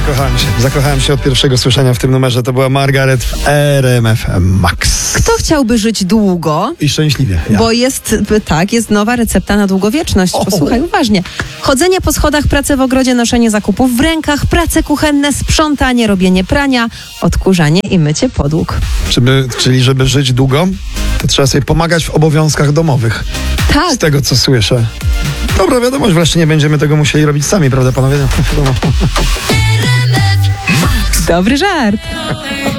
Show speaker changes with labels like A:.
A: Zakochałem się od pierwszego słyszenia w tym numerze. To była Margaret w RMF Max.
B: Kto chciałby żyć długo?
A: I szczęśliwie. Ja.
B: Bo jest nowa recepta na długowieczność. Posłuchaj uważnie. Chodzenie po schodach, pracę w ogrodzie, noszenie zakupów w rękach, prace kuchenne, sprzątanie, robienie prania, odkurzanie i mycie podłóg.
A: Czyli żeby żyć długo, to trzeba sobie pomagać w obowiązkach domowych.
B: Tak.
A: Z tego, co słyszę. Dobra wiadomość, wreszcie nie będziemy tego musieli robić sami, prawda panowie?
B: Dobry żart.